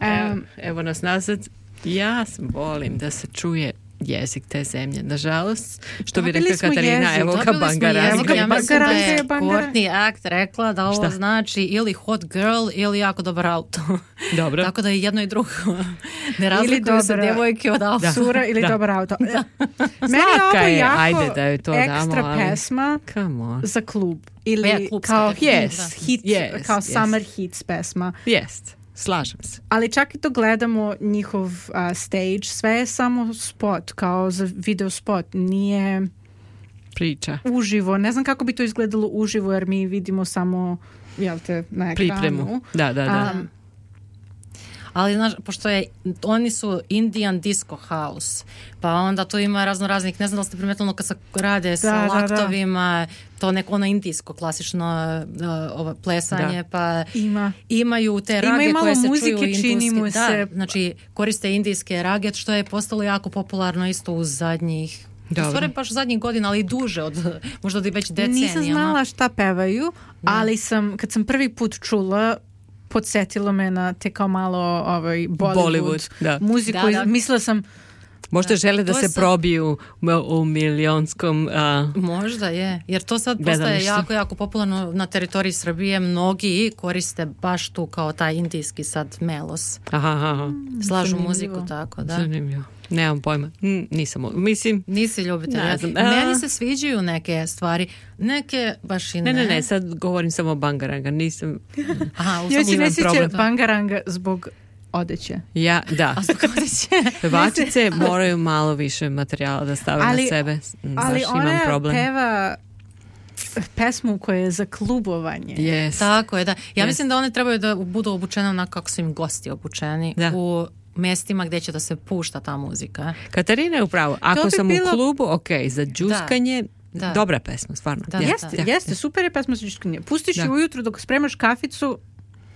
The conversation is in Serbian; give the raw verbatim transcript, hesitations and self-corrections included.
Evo, evo nas nazad. Ja volim da se čuje jezik te zemlje. Nažalost, što bi rekla Katarina, jezik. Evo ga Bangaranga. Evo ga Bangaranga je Courtney Act rekla da ovo Šta? znači ili hot girl ili jako dobar auto. Dobro. Tako da je jedno i drugo. Ne razlikuju se djevojke od auto. Sura ili da. dobar auto. Meni je ovo je, jako ajde da je to ekstra damo, ali... pesma za klub. Ili ja, kao yes, hit, yes, kao yes. summer hits pesma. Jest. Slažem se. Ali čak i to gledamo njihov uh, stage, sve je samo spot, kao za video spot, nije priča. Uživo. Ne znam kako bi to izgledalo uživo, jer mi vidimo samo, jel te, na ekranu. Pripremu. Da, da, da. Um, Ali, znaš, pošto je, oni su Indian disco house, pa onda tu ima razno raznih, ne znam da li ste primetili kad se rade da, sa laktovima, da, da. to neko ono indijsko klasično uh, ovo plesanje, da. pa ima. imaju te rage ima koje se muzike, čuju indijske. Da, se... znači koriste indijske rage, što je postalo jako popularno isto u zadnjih u stvari baš zadnjih godina, ali i duže od možda od već decenijama. Nisam znala šta pevaju, da. ali sam, kad sam prvi put čula, podsjetilo me na te kao malo ovaj, Bollywood, Bollywood da. muziku. Da, da. Mislila sam možda žele da se sam... probiju u milionskom uh, možda je, jer to sad postaje jako, jako popularno na teritoriji Srbije. Mnogi koriste baš tu kao taj indijski sad melos. Aha, aha. Slažu Zanimljivo. muziku tako, da. Zanimljivo. Nemam pojma. Nisam, mislim... Nisi ljubitelj. Meni se sviđaju neke stvari. Neke baš i ne. Ne, ne, ne, sad govorim samo o Bangaranga. Nisam... Aha, ja ću ne sviđa Bangaranga zbog odeće. Ja, da. A zbog odeće? Pevačice moraju malo više materijala da stave ali, na sebe. Ali baš ona imam problem. peva pesmu koja je za klubovanje. Yes. Tako je, da. Ja yes. mislim da one trebaju da budu obučene na kako su im gosti obučeni. Da. U mjestima gdje će da se pušta ta muzika. Katarina je upravo. Ako bi sam bilo... u klubu, ok, za džuskanje, da. dobra pesma, stvarno. Da, jeste, da, da. jeste, super je pesma za džuskanje. Pustiš je ujutru dok spremaš kaficu,